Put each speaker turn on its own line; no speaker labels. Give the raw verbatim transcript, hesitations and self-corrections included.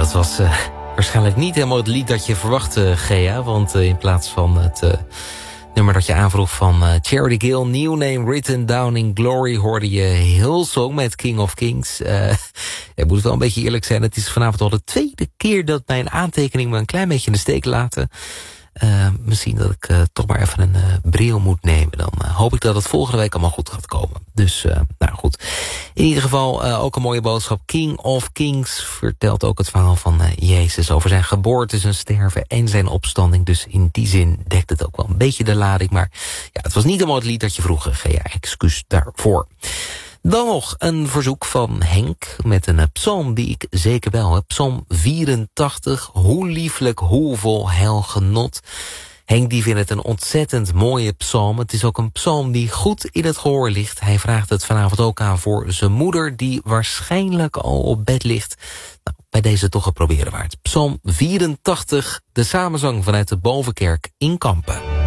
dat was uh, waarschijnlijk niet helemaal het lied dat je verwachtte, Gea. Want uh, in plaats van het uh, nummer dat je aanvroeg van uh, Charity Gill, New Name Written Down in Glory, hoorde je Hillsong met King of Kings. Uh, ik moet wel een beetje eerlijk zijn, het is vanavond al de tweede keer dat mijn aantekening me een klein beetje in de steek laten. Uh, misschien dat ik uh, toch maar even een uh, bril moet nemen. Dan uh, hoop ik dat het volgende week allemaal goed gaat komen. Dus, uh, nou goed. In ieder geval uh, ook een mooie boodschap. King of Kings vertelt ook het verhaal van uh, Jezus over zijn geboorte, zijn sterven en zijn opstanding. Dus in die zin dekt het ook wel een beetje de lading. Maar ja, het was niet helemaal het lied dat je vroeg. Gea, excuus daarvoor. Dan nog een verzoek van Henk met een psalm die ik zeker wel heb. Psalm vierentachtig, hoe lieflijk, hoe vol heil genot. Henk die vindt het een ontzettend mooie psalm. Het is ook een psalm die goed in het gehoor ligt. Hij vraagt het vanavond ook aan voor zijn moeder die waarschijnlijk al op bed ligt. Nou, bij deze toch een proberen waard. Psalm vierentachtig, de samenzang vanuit de Bovenkerk in Kampen.